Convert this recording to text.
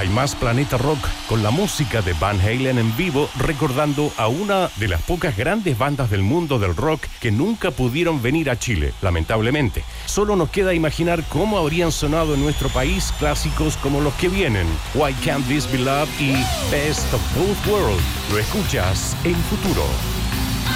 Hay más Planeta Rock con la música de Van Halen en vivo, recordando a una de las pocas grandes bandas del mundo del rock que nunca pudieron venir a Chile, lamentablemente. Solo nos queda imaginar cómo habrían sonado en nuestro país clásicos como los que vienen: Why Can't This Be Love y Best of Both Worlds. Lo escuchas en Futuro.